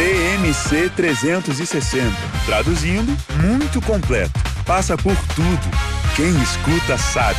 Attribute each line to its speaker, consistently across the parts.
Speaker 1: TMC 360. Traduzindo, muito completo. Passa por tudo. Quem escuta sabe.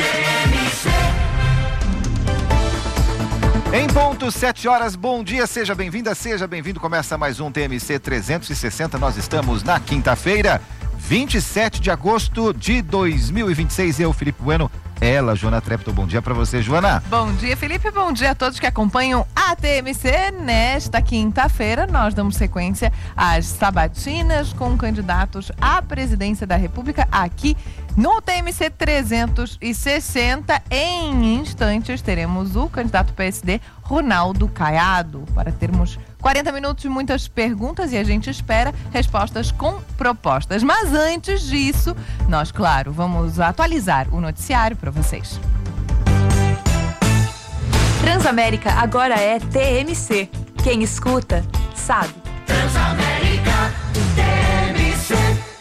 Speaker 2: Em ponto, 7 horas, bom dia, seja bem-vinda, seja bem-vindo. Começa mais um TMC 360. Nós estamos na quinta-feira, 27 de agosto de 2026. Eu, Felipe Bueno, ela, Joana Trepto. Bom dia pra você, Joana.
Speaker 3: Bom dia, Felipe. Bom dia a todos que acompanham a TMC. Nesta quinta-feira, nós damos sequência às sabatinas com candidatos à presidência da República aqui no TMC 360. Em instantes, teremos o candidato PSD, Ronaldo Caiado, para termos 40 minutos de muitas perguntas e a gente espera respostas com propostas. Mas antes disso, nós, claro, vamos atualizar o noticiário para vocês.
Speaker 4: Transamérica agora é TMC. Quem escuta, sabe.
Speaker 5: Transamérica, TMC.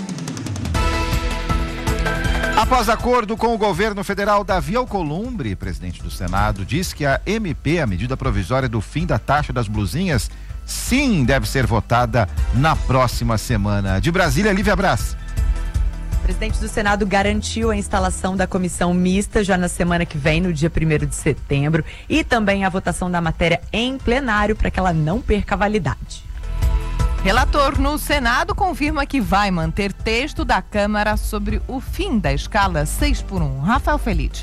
Speaker 2: Após acordo com o governo federal, Davi Alcolumbre, presidente do Senado, diz que a MP, a medida provisória do fim da taxa das blusinhas, sim, deve ser votada na próxima semana. De Brasília, Lívia Braz.
Speaker 6: O presidente do Senado garantiu a instalação da comissão mista já na semana que vem, no dia 1º de setembro, e também a votação da matéria em plenário para que ela não perca a validade.
Speaker 3: Relator no Senado confirma que vai manter texto da Câmara sobre o fim da escala 6x1. Rafael Felice.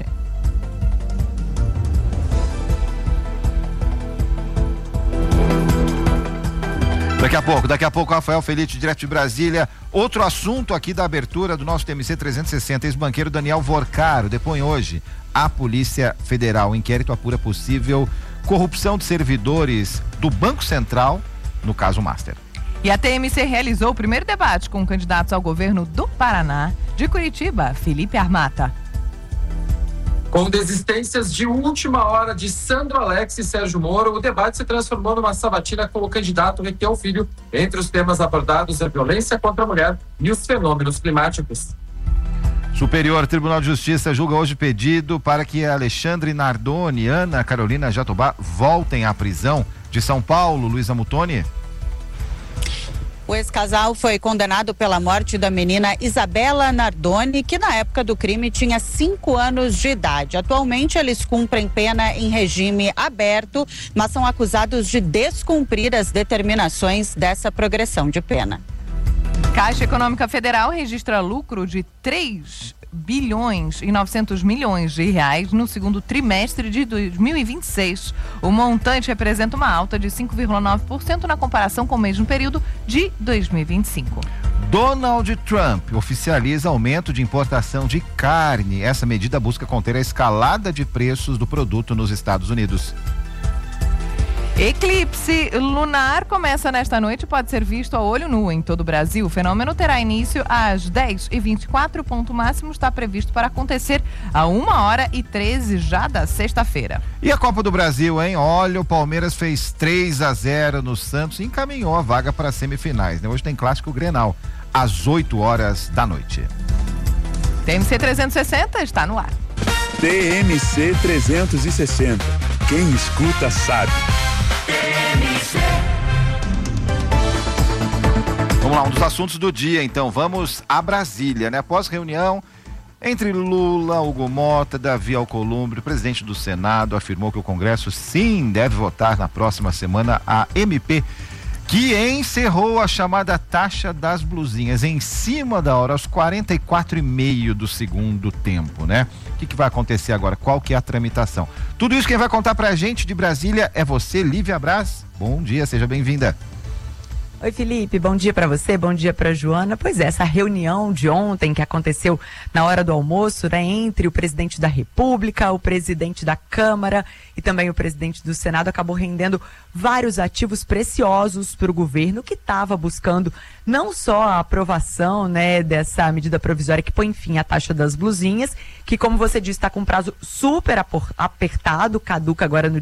Speaker 2: Daqui a pouco, Rafael Felice, direto de Brasília. Outro assunto aqui da abertura do nosso TMC 360, ex-banqueiro Daniel Vorcaro depõe hoje à Polícia Federal. O inquérito apura possível corrupção de servidores do Banco Central, no caso Master.
Speaker 3: E a TMC realizou o primeiro debate com candidatos ao governo do Paraná. De Curitiba, Felipe Armata.
Speaker 7: Com desistências de última hora de Sandro Alex e Sérgio Moro, o debate se transformou numa sabatina com o candidato Requião Filho. Entre os temas abordados, a violência contra a mulher e os fenômenos climáticos.
Speaker 2: Superior Tribunal de Justiça julga hoje pedido para que Alexandre Nardoni e Ana Carolina Jatobá voltem à prisão. De São Paulo, Luísa Mutoni.
Speaker 8: O ex-casal foi condenado pela morte da menina Isabela Nardoni, que na época do crime tinha 5 anos de idade. Atualmente eles cumprem pena em regime aberto, mas são acusados de descumprir as determinações dessa progressão de pena.
Speaker 3: Caixa Econômica Federal registra lucro de 3 bilhões e 900 milhões de reais no segundo trimestre de 2026. O montante representa uma alta de 5,9% na comparação com o mesmo período de 2025.
Speaker 2: Donald Trump oficializa aumento de importação de carne. Essa medida busca conter a escalada de preços do produto nos Estados Unidos.
Speaker 3: Eclipse lunar começa nesta noite e pode ser visto a olho nu em todo o Brasil. O fenômeno terá início às 10h24. O ponto máximo está previsto para acontecer a 1h13 já da sexta-feira.
Speaker 2: E a Copa do Brasil, hein? Olha, o Palmeiras fez 3-0 no Santos e encaminhou a vaga para as semifinais, né? Hoje tem clássico Grenal, às 8h da noite.
Speaker 3: TMC 360 está no ar.
Speaker 1: TMC 360. Quem escuta sabe.
Speaker 2: Vamos lá, um dos assuntos do dia, então. Vamos a Brasília, né? Após reunião entre Lula, Hugo Mota, Davi Alcolumbre, o presidente do Senado afirmou que o Congresso sim deve votar na próxima semana a MP, que encerrou a chamada taxa das blusinhas em cima da hora, aos 44,5 do segundo tempo, né? O que vai acontecer agora? Qual que é a tramitação? Tudo isso quem vai contar pra gente de Brasília é você, Lívia Braz. Bom dia, seja bem-vinda.
Speaker 6: Oi, Felipe, bom dia para você, bom dia para Joana. Pois é, essa reunião de ontem que aconteceu na hora do almoço, né, entre o presidente da República, o presidente da Câmara e também o presidente do Senado acabou rendendo vários ativos preciosos para o governo, que estava buscando não só a aprovação, né, dessa medida provisória que põe fim à taxa das blusinhas, que, como você disse, está com prazo super apertado, caduca agora no dia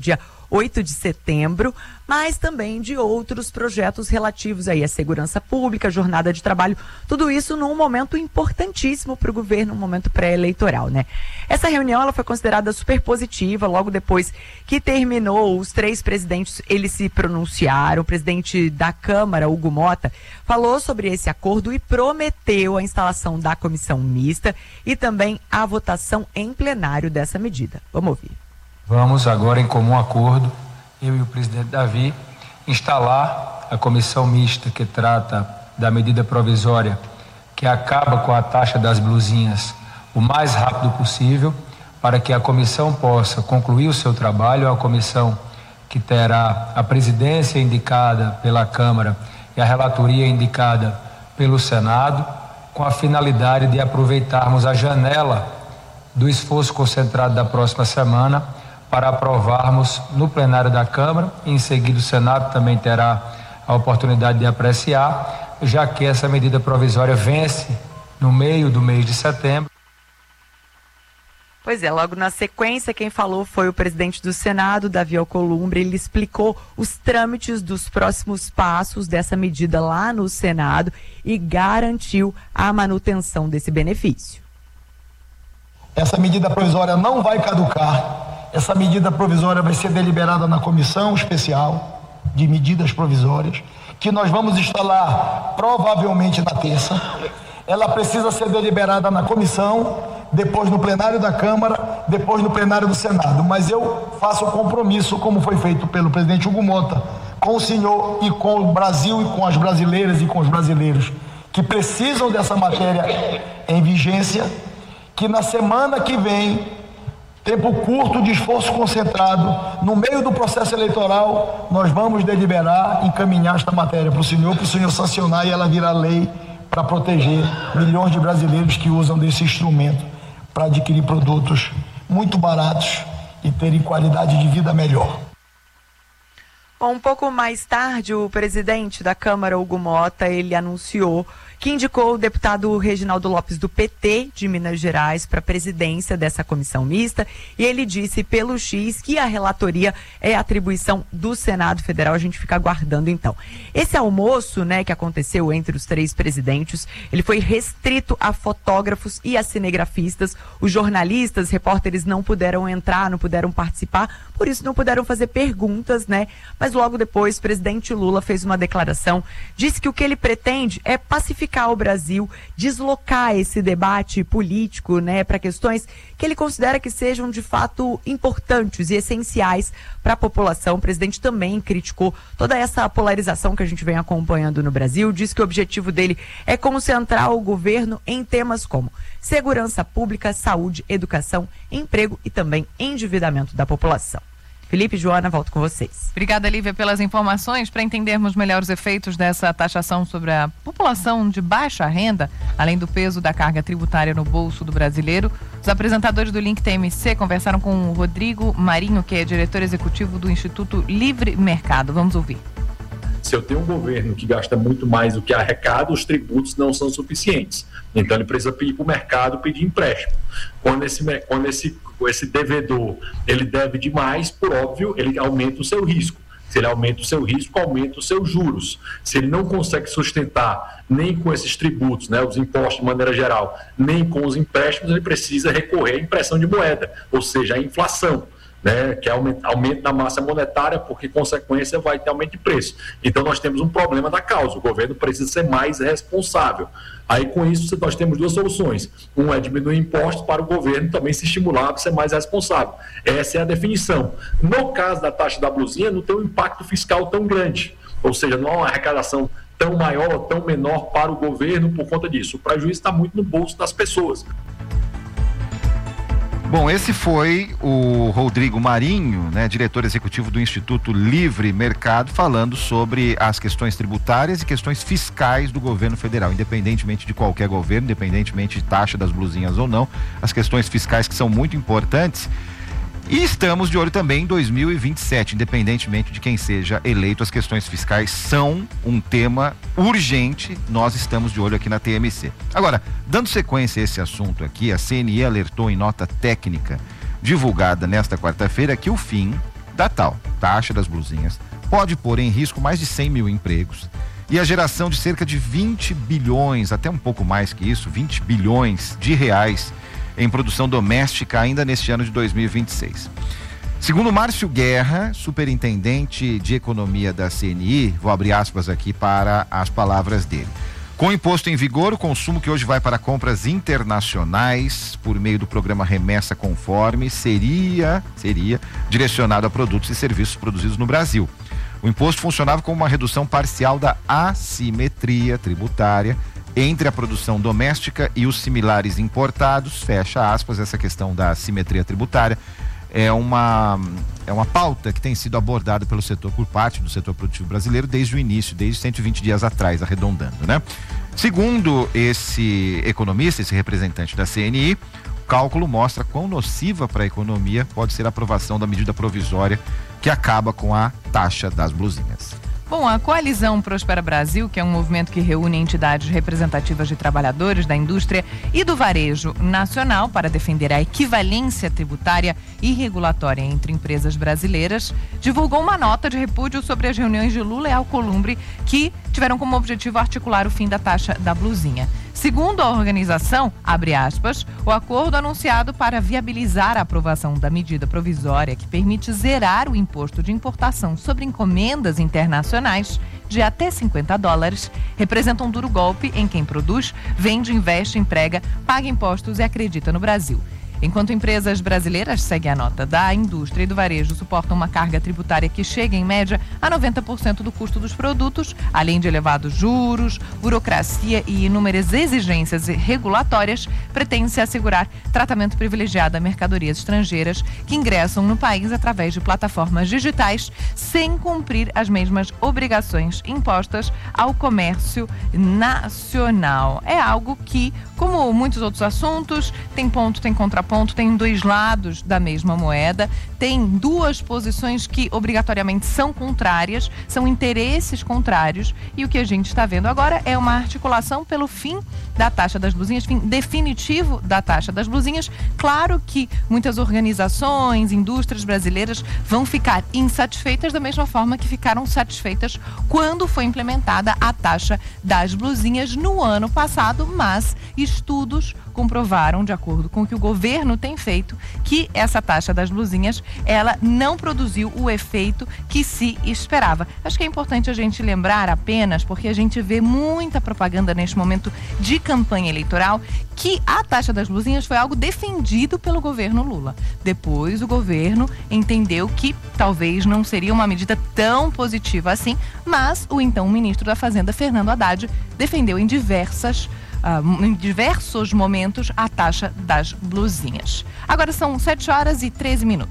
Speaker 6: 8 de setembro, mas também de outros projetos relativos aí à segurança pública, jornada de trabalho, tudo isso num momento importantíssimo para o governo, um momento pré-eleitoral, né? Essa reunião ela foi considerada super positiva, logo depois que terminou, os 3 presidentes, eles se pronunciaram. O presidente da Câmara, Hugo Mota, falou sobre esse acordo e prometeu a instalação da comissão mista e também a votação em plenário dessa medida. Vamos ouvir.
Speaker 9: Vamos agora, em comum acordo, eu e o presidente Davi, instalar a comissão mista que trata da medida provisória que acaba com a taxa das blusinhas o mais rápido possível, para que a comissão possa concluir o seu trabalho. É uma comissão que terá a presidência indicada pela Câmara e a relatoria indicada pelo Senado, com a finalidade de aproveitarmos a janela do esforço concentrado da próxima semana para aprovarmos no plenário da Câmara. Em seguida, o Senado também terá a oportunidade de apreciar, já que essa medida provisória vence no meio do mês de setembro.
Speaker 6: Pois é, logo na sequência, quem falou foi o presidente do Senado, Davi Alcolumbre. Ele explicou os trâmites dos próximos passos dessa medida lá no Senado e garantiu a manutenção desse benefício.
Speaker 10: Essa medida provisória não vai caducar. Essa medida provisória vai ser deliberada na comissão especial de medidas provisórias, que nós vamos instalar provavelmente na terça. Ela precisa ser deliberada na comissão, depois no plenário da Câmara, depois no plenário do Senado. Mas eu faço o compromisso, como foi feito pelo presidente Hugo Mota, com o senhor e com o Brasil e com as brasileiras e com os brasileiros que precisam dessa matéria em vigência, que na semana que vem, tempo curto de esforço concentrado, no meio do processo eleitoral, nós vamos deliberar, encaminhar esta matéria para o senhor sancionar, e ela virar lei para proteger milhões de brasileiros que usam desse instrumento para adquirir produtos muito baratos e terem qualidade de vida melhor.
Speaker 6: Bom, um pouco mais tarde, o presidente da Câmara, Hugo Mota, ele anunciou que indicou o deputado Reginaldo Lopes do PT de Minas Gerais para a presidência dessa comissão mista, e ele disse pelo X que a relatoria é atribuição do Senado Federal. A gente fica aguardando então. Esse almoço, né, que aconteceu entre os 3 presidentes, ele foi restrito a fotógrafos e a cinegrafistas. Os jornalistas, repórteres não puderam entrar, não puderam participar, por isso não puderam fazer perguntas, né? Mas logo depois, o presidente Lula fez uma declaração, disse que o que ele pretende é pacificar o Brasil, deslocar esse debate político, né, para questões que ele considera que sejam de fato importantes e essenciais para a população. O presidente também criticou toda essa polarização que a gente vem acompanhando no Brasil, diz que o objetivo dele é concentrar o governo em temas como segurança pública, saúde, educação, emprego e também endividamento da população. Felipe e Joana, volto com vocês.
Speaker 3: Obrigada, Lívia, pelas informações. Para entendermos melhor os efeitos dessa taxação sobre a população de baixa renda, além do peso da carga tributária no bolso do brasileiro, os apresentadores do Link TMC conversaram com o Rodrigo Marinho, que é diretor executivo do Instituto Livre Mercado. Vamos ouvir.
Speaker 11: Se eu tenho um governo que gasta muito mais do que arrecada, os tributos não são suficientes. Então ele precisa pedir para o mercado pedir empréstimo. Quando esse devedor ele deve demais, por óbvio, ele aumenta o seu risco. Se ele aumenta o seu risco, aumenta os seus juros. Se ele não consegue sustentar nem com esses tributos, né, os impostos de maneira geral, nem com os empréstimos, ele precisa recorrer à impressão de moeda, ou seja, à inflação, né, que é aumento da massa monetária, porque consequência vai ter aumento de preço. Então nós temos um problema da causa, o governo precisa ser mais responsável. Aí com isso nós temos 2 soluções, é diminuir impostos para o governo também se estimular a ser mais responsável. Essa é a definição. No caso da taxa da blusinha, não tem um impacto fiscal tão grande, ou seja, não há uma arrecadação tão maior ou tão menor para o governo por conta disso. O prejuízo está muito no bolso das pessoas.
Speaker 2: Bom, esse foi o Rodrigo Marinho, né, diretor executivo do Instituto Livre Mercado, falando sobre as questões tributárias e questões fiscais do governo federal, independentemente de qualquer governo, independentemente de taxa das blusinhas ou não, as questões fiscais que são muito importantes. E estamos de olho também em 2027, independentemente de quem seja eleito, as questões fiscais são um tema urgente, nós estamos de olho aqui na TMC. Agora, dando sequência a esse assunto aqui, a CNE alertou em nota técnica divulgada nesta quarta-feira que o fim da tal taxa das blusinhas pode pôr em risco mais de 100 mil empregos e a geração de cerca de 20 bilhões, até um pouco mais que isso, 20 bilhões de reais em produção doméstica ainda neste ano de 2026. Segundo Márcio Guerra, superintendente de economia da CNI, vou abrir aspas aqui para as palavras dele. Com o imposto em vigor, o consumo que hoje vai para compras internacionais por meio do programa Remessa Conforme seria direcionado a produtos e serviços produzidos no Brasil. O imposto funcionava como uma redução parcial da assimetria tributária entre a produção doméstica e os similares importados, fecha aspas. Essa questão da assimetria tributária é uma pauta que tem sido abordada pelo setor, por parte do setor produtivo brasileiro desde o início, desde 120 dias atrás, arredondando, né? Segundo esse economista, esse representante da CNI, o cálculo mostra quão nociva para a economia pode ser a aprovação da medida provisória que acaba com a taxa das blusinhas.
Speaker 3: Bom, a Coalizão Prospera Brasil, que é um movimento que reúne entidades representativas de trabalhadores da indústria e do varejo nacional para defender a equivalência tributária e regulatória entre empresas brasileiras, divulgou uma nota de repúdio sobre as reuniões de Lula e Alcolumbre que tiveram como objetivo articular o fim da taxa da blusinha. Segundo a organização, abre aspas, o acordo anunciado para viabilizar a aprovação da medida provisória que permite zerar o imposto de importação sobre encomendas internacionais de até $50 representa um duro golpe em quem produz, vende, investe, emprega, paga impostos e acredita no Brasil. Enquanto empresas brasileiras, segue a nota, da indústria e do varejo suportam uma carga tributária que chega, em média, a 90% do custo dos produtos, além de elevados juros, burocracia e inúmeras exigências regulatórias, pretende-se assegurar tratamento privilegiado a mercadorias estrangeiras que ingressam no país através de plataformas digitais, sem cumprir as mesmas obrigações impostas ao comércio nacional. É algo que, como muitos outros assuntos, tem ponto, tem contraponto, tem dois lados da mesma moeda, tem duas posições que obrigatoriamente são contrárias, são interesses contrários, e o que a gente está vendo agora é uma articulação pelo fim da taxa das blusinhas, fim definitivo da taxa das blusinhas. Claro que muitas organizações, indústrias brasileiras vão ficar insatisfeitas da mesma forma que ficaram satisfeitas quando foi implementada a taxa das blusinhas no ano passado, mas estudos comprovaram, de acordo com o que o governo tem feito, que essa taxa das blusinhas, ela não produziu o efeito que se esperava. Acho que é importante a gente lembrar apenas, porque a gente vê muita propaganda neste momento de campanha eleitoral, que a taxa das blusinhas foi algo defendido pelo governo Lula. Depois o governo entendeu que talvez não seria uma medida tão positiva assim, mas o então ministro da Fazenda, Fernando Haddad, defendeu em diversos momentos a taxa das blusinhas. Agora são 7h13.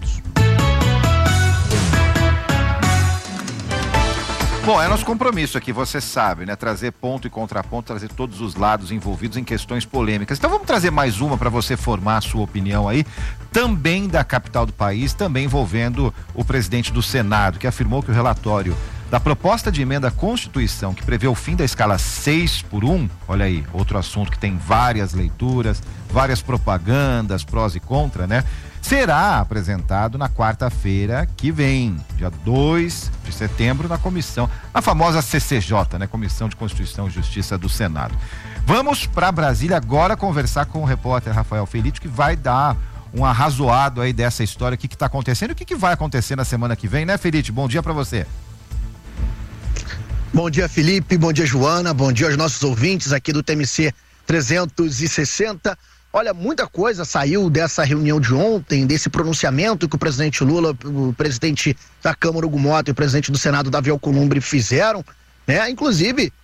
Speaker 2: Bom, é nosso compromisso aqui, você sabe, né? Trazer ponto e contraponto, trazer todos os lados envolvidos em questões polêmicas. Então vamos trazer mais uma para você formar a sua opinião aí, também da capital do país, também envolvendo o presidente do Senado, que afirmou que o relatório da proposta de emenda à Constituição, que prevê o fim da escala 6x1, olha aí, outro assunto que tem várias leituras, várias propagandas, prós e contra, né? Será apresentado na quarta-feira que vem, dia 2 de setembro, na comissão, a famosa CCJ, né? Comissão de Constituição e Justiça do Senado. Vamos para Brasília agora conversar com o repórter Rafael Felite, que vai dar um arrazoado aí dessa história, o que está acontecendo e o que vai acontecer na semana que vem, né, Felite? Bom dia para você.
Speaker 12: Bom dia, Felipe, bom dia, Joana, bom dia aos nossos ouvintes aqui do TMC 360. Olha, muita coisa saiu dessa reunião de ontem, desse pronunciamento que o presidente Lula, o presidente da Câmara, Hugo Mota, e o presidente do Senado, Davi Alcolumbre, fizeram, né? Inclusive,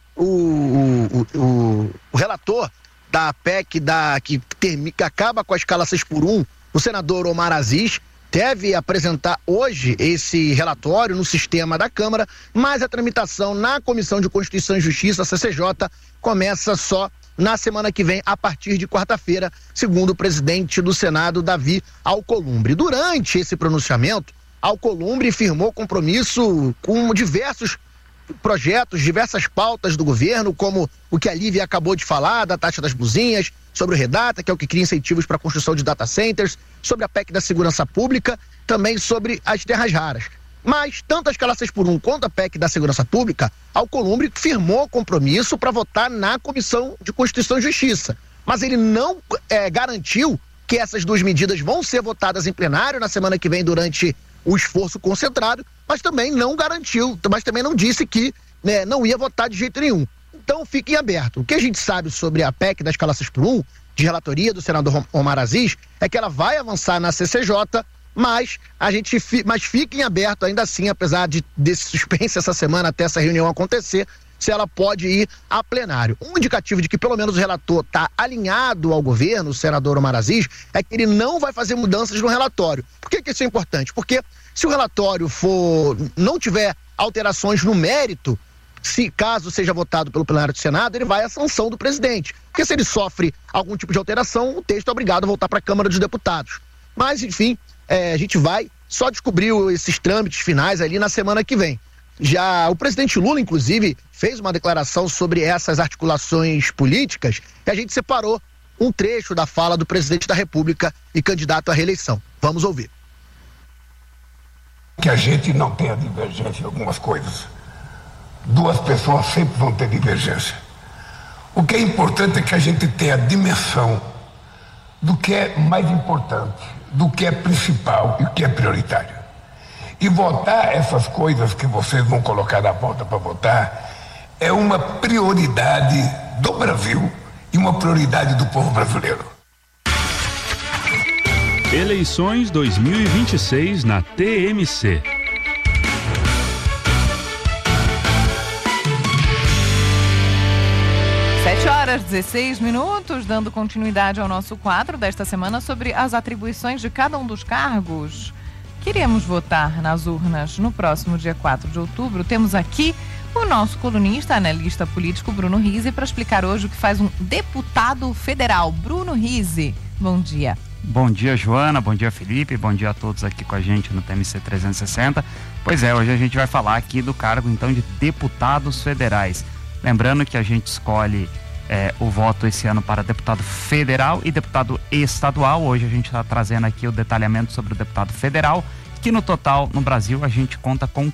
Speaker 12: o relator da PEC que acaba com a escala 6x1, o senador Omar Aziz, deve apresentar hoje esse relatório no sistema da Câmara, mas a tramitação na Comissão de Constituição e Justiça, a CCJ, começa só na semana que vem, a partir de quarta-feira, segundo o presidente do Senado, Davi Alcolumbre. Durante esse pronunciamento, Alcolumbre firmou compromisso com diversos projetos, diversas pautas do governo, como o que a Lívia acabou de falar, da taxa das blusinhas, sobre o Redata, que é o que cria incentivos para a construção de data centers, sobre a PEC da segurança pública, também sobre as terras raras. Mas, tanto a escala 6x1 quanto a PEC da segurança pública, Alcolumbre firmou compromisso para votar na Comissão de Constituição e Justiça. Mas ele não garantiu que essas duas medidas vão ser votadas em plenário na semana que vem durante o esforço concentrado, mas também não garantiu, mas também não disse que não ia votar de jeito nenhum. Então fique em aberto. O que a gente sabe sobre a PEC da escala 6x1, de relatoria do senador Omar Aziz, é que ela vai avançar na CCJ, mas fique em aberto ainda assim, apesar desse suspense essa semana até essa reunião acontecer, se ela pode ir a plenário. Um indicativo de que pelo menos o relator está alinhado ao governo, o senador Omar Aziz, é que ele não vai fazer mudanças no relatório. Por que isso é importante? Porque se o relatório não tiver alterações no mérito, caso seja votado pelo plenário do Senado, ele vai à sanção do presidente. Porque se ele sofre algum tipo de alteração, o texto é obrigado a voltar para a Câmara dos Deputados. Mas, enfim, a gente vai só descobrir esses trâmites finais ali na semana que vem. Já o presidente Lula, inclusive, fez uma declaração sobre essas articulações políticas e a gente separou um trecho da fala do presidente da República e candidato à reeleição. Vamos ouvir.
Speaker 13: Que a gente não tenha divergência em algumas coisas. Duas pessoas sempre vão ter divergência. O que é importante é que a gente tenha a dimensão do que é mais importante, do que é principal e o que é prioritário. E votar essas coisas que vocês vão colocar na pauta para votar é uma prioridade do Brasil e uma prioridade do povo brasileiro.
Speaker 1: Eleições 2026 na TMC.
Speaker 3: Horas 16 minutos, dando continuidade ao nosso quadro desta semana sobre as atribuições de cada um dos cargos. Queremos votar nas urnas no próximo dia 4 de outubro. Temos aqui o nosso colunista, analista político Bruno Rizzi, para explicar hoje o que faz um deputado federal. Bruno Rizzi, bom dia.
Speaker 14: Bom dia, Joana, bom dia, Felipe, bom dia a todos aqui com a gente no TMC 360. Pois é, hoje a gente vai falar aqui do cargo, então, de deputados federais. Lembrando que a gente escolhe o voto esse ano para deputado federal e deputado estadual. Hoje a gente está trazendo aqui o detalhamento sobre o deputado federal, que no total, no Brasil, a gente conta com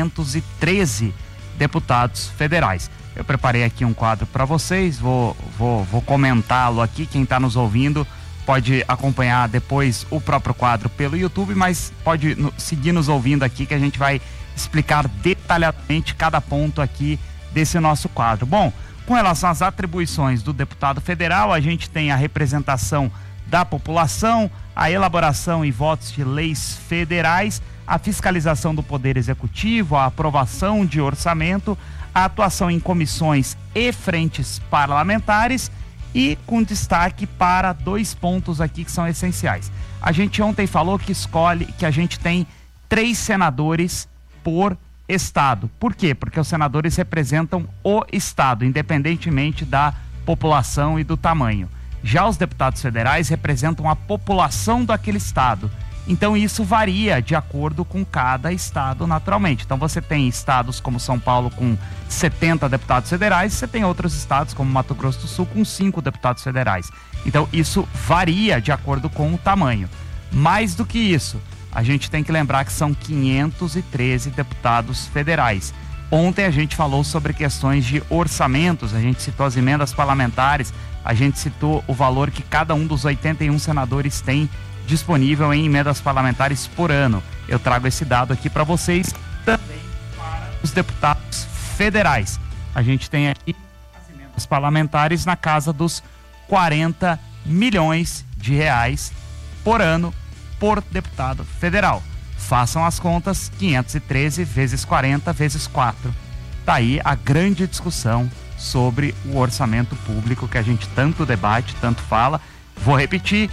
Speaker 14: 513 deputados federais. Eu preparei aqui um quadro para vocês, vou comentá-lo aqui. Quem está nos ouvindo pode acompanhar depois o próprio quadro pelo YouTube, mas pode seguir nos ouvindo aqui, que a gente vai explicar detalhadamente cada ponto aqui desse nosso quadro. Bom, com relação às atribuições do deputado federal, a gente tem a representação da população, a elaboração e votos de leis federais, a fiscalização do Poder Executivo, a aprovação de orçamento, a atuação em comissões e frentes parlamentares e com destaque para dois pontos aqui que são essenciais. A gente ontem falou que a gente tem 3 senadores por estado. Por quê? Porque os senadores representam o estado, independentemente da população e do tamanho. Já os deputados federais representam a população daquele estado. Então isso varia de acordo com cada estado, naturalmente. Então você tem estados como São Paulo com 70 deputados federais, você tem outros estados como Mato Grosso do Sul com 5 deputados federais. Então isso varia de acordo com o tamanho. Mais do que isso, a gente tem que lembrar que são 513 deputados federais. Ontem a gente falou sobre questões de orçamentos, a gente citou as emendas parlamentares, a gente citou o valor que cada um dos 81 senadores tem disponível em emendas parlamentares por ano. Eu trago esse dado aqui para vocês também para os deputados federais. A gente tem aqui as emendas parlamentares na casa dos 40 milhões de reais por ano por deputado federal. Façam as contas, 513 vezes 40 vezes 4. Tá aí a grande discussão sobre o orçamento público que a gente tanto debate, tanto fala. Vou repetir,